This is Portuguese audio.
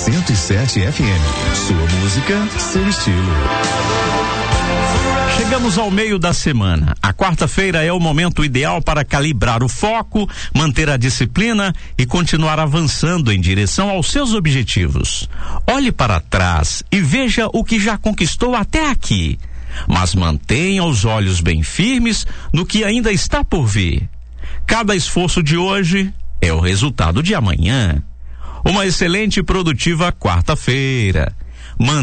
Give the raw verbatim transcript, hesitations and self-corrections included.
cento e sete F M. Sua música, seu estilo. Chegamos ao meio da semana. A quarta-feira é o momento ideal para calibrar o foco, manter a disciplina e continuar avançando em direção aos seus objetivos. Olhe para trás e veja o que já conquistou até aqui, mas mantenha os olhos bem firmes no que ainda está por vir. Cada esforço de hoje é o resultado de amanhã. Uma excelente e produtiva quarta-feira.